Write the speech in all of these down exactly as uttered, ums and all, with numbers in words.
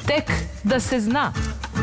Tek da se zna.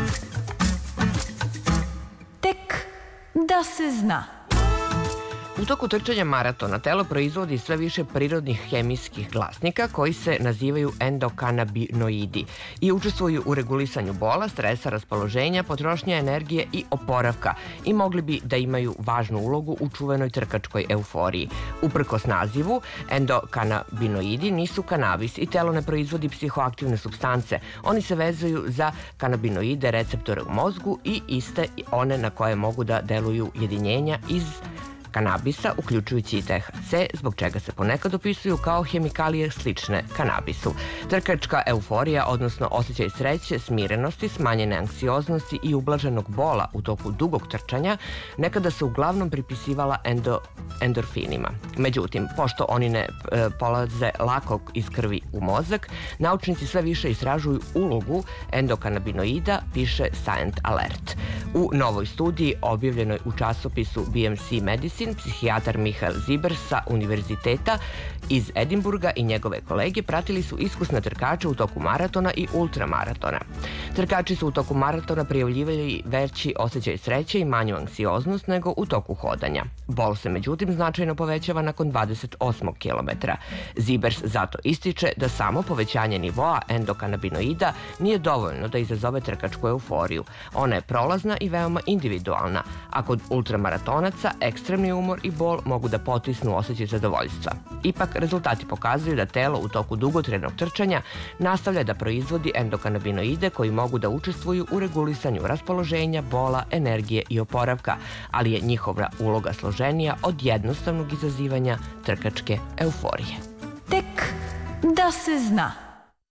Tek da se zna. U toku trčanja maratona telo proizvodi sve više prirodnih hemijskih glasnika koji se nazivaju endokanabinoidi i učestvuju u regulisanju bola, stresa, raspoloženja, potrošnje energije i oporavka i mogli bi da imaju važnu ulogu u čuvenoj trkačkoj euforiji. Uprkos nazivu, endokanabinoidi nisu kanabis i telo ne proizvodi psihoaktivne supstance. Oni se vezuju za kanabinoide receptore u mozgu i iste one na koje mogu da deluju jedinjenja iz kanabisa, uključujući i T H C, zbog čega se ponekad opisuju kao hemikalije slične kanabisu. Trkačka euforija, odnosno osjećaj sreće, smirenosti, smanjene anksioznosti i ublaženog bola u toku dugog trčanja nekada se uglavnom pripisivala endo, endorfinima. Međutim, pošto oni ne e, polaze lako iz krvi u mozak, naučnici sve više istražuju ulogu endokanabinoida, piše Science Alert. U novoj studiji, objavljenoj u časopisu B M C Medicine, psihijatar Michael Ziber sa univerziteta iz Edinburga i njegove kolege pratili su iskusne trkače u toku maratona i ultramaratona. Trkači su u toku maratona prijavljivali veći osjećaj sreće i manju anksioznost nego u toku hodanja. Bol se međutim značajno povećava nakon dvadeset osmog kilometra. Zibers zato ističe da samo povećanje nivoa endokanabinoida nije dovoljno da izazove trkačku euforiju. Ona je prolazna i veoma individualna, a kod ultramaratonaca ekstremni umor i bol mogu da potisnu osjećaj zadovoljstva. Ipak, rezultati pokazuju da telo u toku dugotrajnog trčanja nastavlja da proizvodi endokanabinoide koji mogu da učestvuju u regulisanju raspoloženja, bola, energije i oporavka, ali je njihova uloga složenija od jednostavnog izazivanja trkačke euforije. Tek da se zna.